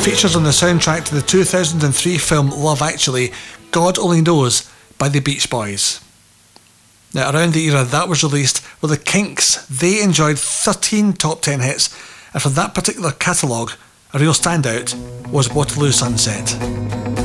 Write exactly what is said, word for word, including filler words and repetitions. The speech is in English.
features on the soundtrack to the two thousand three film Love Actually, God Only Knows by the Beach Boys. Now, around the era that was released were the Kinks. They enjoyed thirteen top ten hits, and from that particular catalogue, a real standout was Waterloo Sunset.